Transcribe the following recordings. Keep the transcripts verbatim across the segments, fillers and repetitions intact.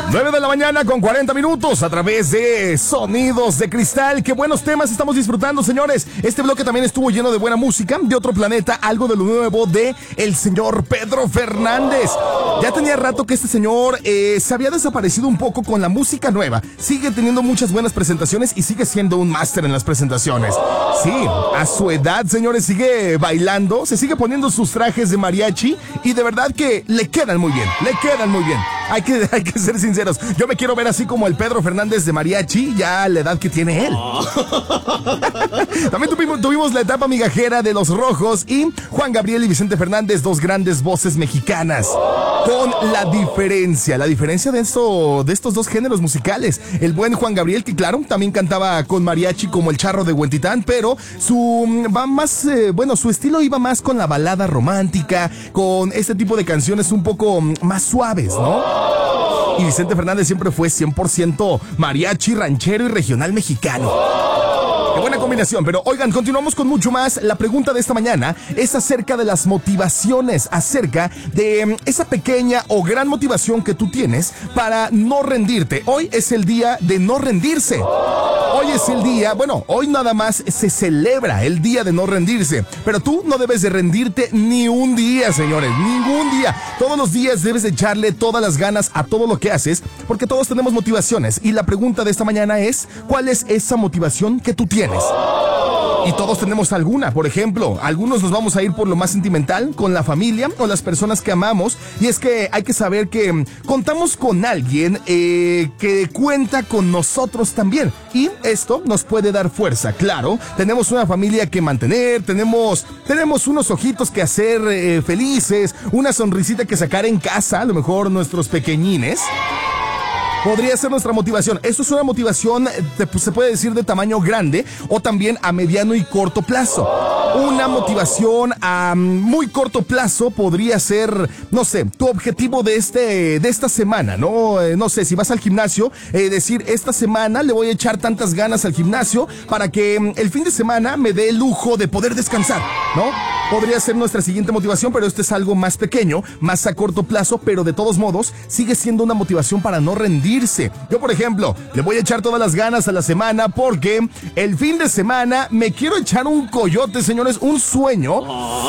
nueve de la mañana con cuarenta minutos a través de Sonidos de Cristal. Qué buenos temas estamos disfrutando, señores. Este bloque también estuvo lleno de buena música, de otro planeta, algo de lo nuevo de el señor Pedro Fernández. Ya tenía rato que este señor eh, se había desaparecido un poco con la música nueva. Sigue teniendo muchas buenas presentaciones y sigue siendo un máster en las presentaciones. Sí, a su edad, señores, sigue bailando, se sigue poniendo sus trajes de mariachi y de verdad que le quedan muy bien, le quedan muy bien. Hay que, hay que ser sinceros. Yo me quiero ver así como el Pedro Fernández de mariachi, ya a la edad que tiene él. También tuvimos, tuvimos la etapa migajera de Los Rojos y Juan Gabriel y Vicente Fernández, dos grandes voces mexicanas. Con la diferencia, la diferencia de, esto, de estos dos géneros musicales. El buen Juan Gabriel, que claro, también cantaba con mariachi como el Charro de Huentitán, pero su va más, eh, bueno, su estilo iba más con la balada romántica, con este tipo de canciones un poco más suaves, ¿no? Y Vicente Fernández siempre fue cien por ciento mariachi, ranchero y regional mexicano. Qué buena combinación, pero oigan, continuamos con mucho más. La pregunta de esta mañana es acerca de las motivaciones, acerca de esa pequeña o gran motivación que tú tienes para no rendirte. Hoy es el día de no rendirse. Hoy es el día, bueno, hoy nada más se celebra el día de no rendirse, pero tú no debes de rendirte ni un día, señores, ningún día. Todos los días debes de echarle todas las ganas a todo lo que haces, porque todos tenemos motivaciones. Y la pregunta de esta mañana es, ¿cuál es esa motivación que tú tienes? Y todos tenemos alguna. Por ejemplo, algunos nos vamos a ir por lo más sentimental, con la familia o las personas que amamos. Y es que hay que saber que contamos con alguien eh, que cuenta con nosotros también. Y esto nos puede dar fuerza. Claro, tenemos una familia que mantener, tenemos, tenemos unos ojitos que hacer eh, felices, una sonrisita que sacar en casa, a lo mejor nuestros pequeñines. Podría ser nuestra motivación. Esto es una motivación, pues, se puede decir de tamaño grande o también a mediano y corto plazo. Una motivación a muy corto plazo podría ser, no sé, tu objetivo de este de esta semana, ¿no? Eh, no sé, si vas al gimnasio, eh, decir, esta semana le voy a echar tantas ganas al gimnasio para que el fin de semana me dé el lujo de poder descansar, ¿no? Podría ser nuestra siguiente motivación, pero esto es algo más pequeño, más a corto plazo, pero de todos modos sigue siendo una motivación para no rendirse. Yo, por ejemplo, le voy a echar todas las ganas a la semana porque el fin de semana me quiero echar un coyote, señores, un sueño.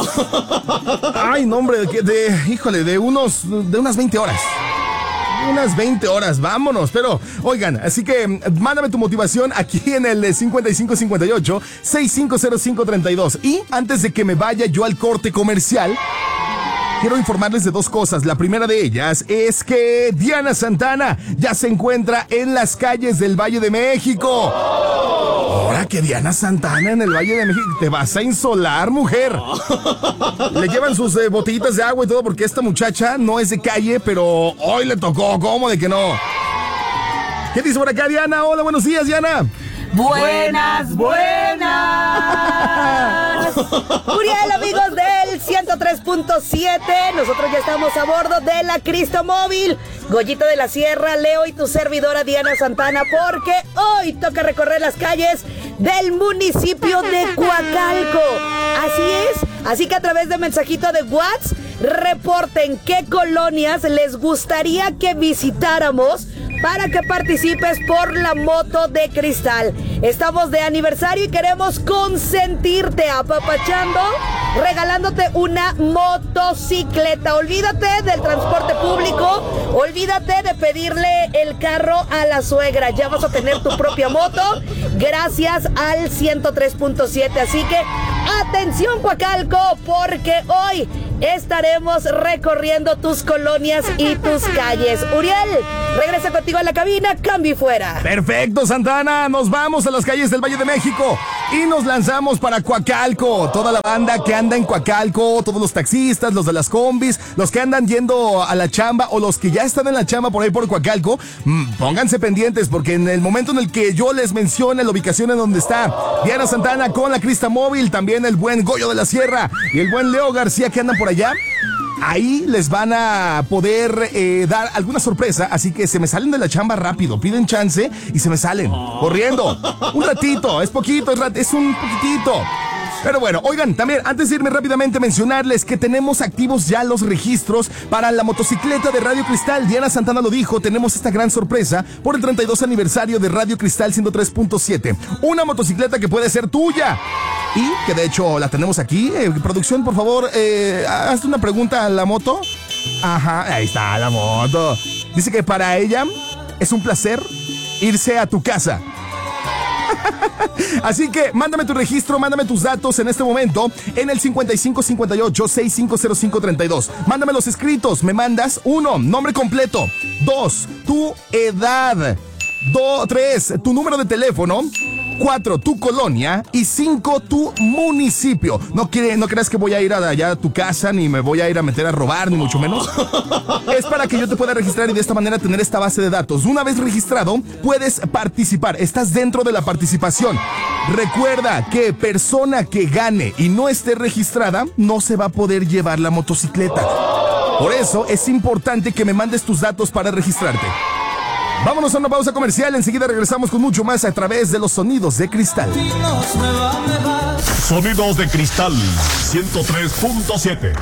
Ay, no, hombre, de, de híjole, de unos, de unas veinte horas. Unas veinte horas, vámonos. Pero, oigan, así que mándame tu motivación aquí en el cincuenta y cinco cincuenta y ocho, sesenta y cinco cero cinco treinta y dos. Y antes de que me vaya yo al corte comercial, quiero informarles de dos cosas. La primera de ellas es que Diana Santana ya se encuentra en las calles del Valle de México. Ahora que Diana Santana en el Valle de México, te vas a insolar, mujer. Le llevan sus eh, botellitas de agua y todo porque esta muchacha no es de calle, pero hoy le tocó. ¿Cómo de que no? ¿Qué dice por acá, Diana? Hola, buenos días, Diana. Buenas, buenas. Uriel, amigos del ciento tres punto siete. Nosotros ya estamos a bordo de la Cristo Móvil. Goyito de la Sierra, Leo y tu servidora Diana Santana, porque hoy toca recorrer las calles del municipio de Coacalco. Así es, así que a través de mensajito de WhatsApp, reporten qué colonias les gustaría que visitáramos para que participes por la moto de cristal. Estamos de aniversario y queremos consentirte apapachando, regalándote una motocicleta. Olvídate del transporte público, olvídate de pedirle el carro a la suegra. Ya vas a tener tu propia moto gracias al ciento tres punto siete. Así que atención, Coacalco, porque hoy estaremos recorriendo tus colonias y tus calles. Uriel, regresa contigo a la cabina, cambio y fuera. Perfecto, Santana, nos vamos a las calles del Valle de México y nos lanzamos para Coacalco. Toda la banda que anda en Coacalco, todos los taxistas, los de las combis, los que andan yendo a la chamba o los que ya están en la chamba por ahí por Coacalco, mmm, pónganse pendientes porque en el momento en el que yo les mencione la ubicación en donde está Diana Santana con la Crista Móvil, también el buen Goyo de la Sierra y el buen Leo García que andan por allá, ahí les van a poder eh, dar alguna sorpresa, así que se me salen de la chamba rápido, piden chance y se me salen, corriendo. Un ratito, es poquito, es, rat- es un poquitito. Pero bueno, oigan, también antes de irme rápidamente mencionarles que tenemos activos ya los registros para la motocicleta de Radio Cristal. Diana Santana lo dijo, tenemos esta gran sorpresa por el treinta y dos aniversario de Radio Cristal ciento tres punto siete. Una motocicleta que puede ser tuya. Y que de hecho la tenemos aquí. Eh, producción, por favor, eh, hazte una pregunta a la moto. Ajá, ahí está la moto. Dice que para ella es un placer irse a tu casa. Así que mándame tu registro, mándame tus datos en este momento en el cincuenta y cinco cincuenta y ocho sesenta y cinco cero cinco treinta y dos. Mándame los escritos, me mandas uno, nombre completo, dos, tu edad, dos, tres, tu número de teléfono, cuatro, tu colonia y cinco, tu municipio. No, quiere, no creas que voy a ir allá a tu casa ni me voy a ir a meter a robar, ni mucho menos. Es para que yo te pueda registrar y de esta manera tener esta base de datos. Una vez registrado, puedes participar. Estás dentro de la participación. Recuerda que persona que gane y no esté registrada no se va a poder llevar la motocicleta. Por eso es importante que me mandes tus datos para registrarte. Vámonos a una pausa comercial, enseguida regresamos con mucho más a través de los sonidos de Cristal. Sonidos de Cristal ciento tres punto siete.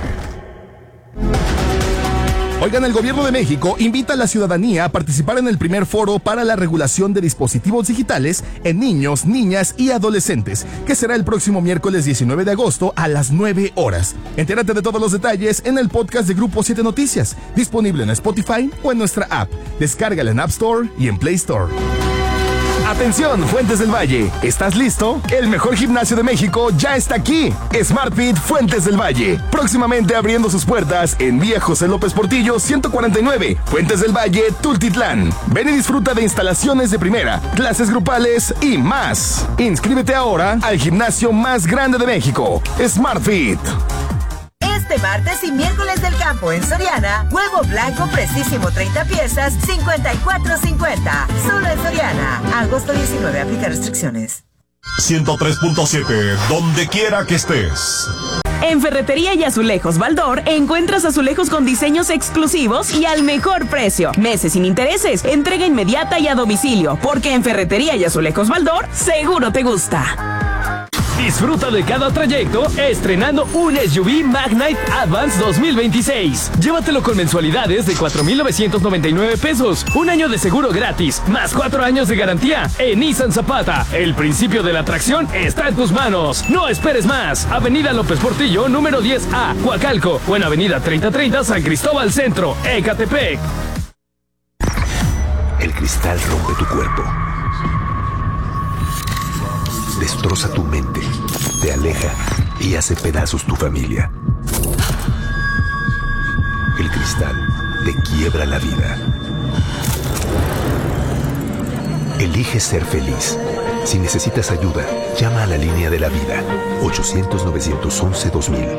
Oigan, el gobierno de México invita a la ciudadanía a participar en el primer foro para la regulación de dispositivos digitales en niños, niñas y adolescentes, que será el próximo miércoles diecinueve de agosto a las nueve horas. Entérate de todos los detalles en el podcast de Grupo siete Noticias, disponible en Spotify o en nuestra app. Descárgala en App Store y en Play Store. Atención, Fuentes del Valle, ¿estás listo? El mejor gimnasio de México ya está aquí. SmartFit Fuentes del Valle, próximamente abriendo sus puertas en Vía José López Portillo ciento cuarenta y nueve, Fuentes del Valle, Tultitlán. Ven y disfruta de instalaciones de primera, clases grupales y más. Inscríbete ahora al gimnasio más grande de México, SmartFit. Este martes y miércoles del campo en Soriana, huevo blanco precisísimo treinta piezas, cincuenta y cuatro cincuenta. Solo en Soriana. Agosto diecinueve, aplica restricciones. ciento tres punto siete, donde quiera que estés. En Ferretería y Azulejos Baldor encuentras azulejos con diseños exclusivos y al mejor precio. Meses sin intereses, entrega inmediata y a domicilio, porque en Ferretería y Azulejos Baldor seguro te gusta. Disfruta de cada trayecto estrenando un S U V Magnite Advance dos mil veintiséis. Llévatelo con mensualidades de cuatro mil novecientos noventa y nueve pesos, un año de seguro gratis, más cuatro años de garantía. En Nissan Zapata, el principio de la atracción está en tus manos. No esperes más. Avenida López Portillo, número diez A, Coacalco, o en Avenida treinta treinta, San Cristóbal Centro, Ecatepec. El cristal rompe tu cuerpo, destroza tu mente, te aleja y hace pedazos tu familia. El cristal te quiebra la vida. Elige ser feliz. Si necesitas ayuda, llama a la línea de la vida, ochocientos, novecientos once, dos mil.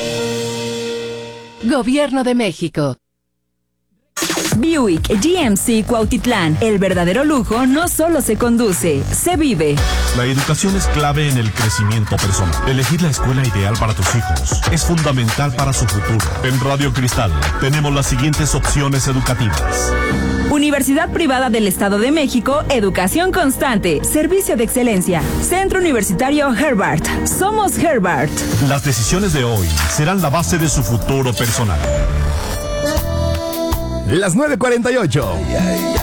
Gobierno de México. Buick G M C Cuautitlán. El verdadero lujo no solo se conduce, se vive. La educación es clave en el crecimiento personal. Elegir la escuela ideal para tus hijos es fundamental para su futuro. En Radio Cristal tenemos las siguientes opciones educativas. Universidad Privada del Estado de México, Educación Constante, Servicio de Excelencia, Centro Universitario Herbart. Somos Herbart. Las decisiones de hoy serán la base de su futuro personal. Las nueve cuarenta y ocho.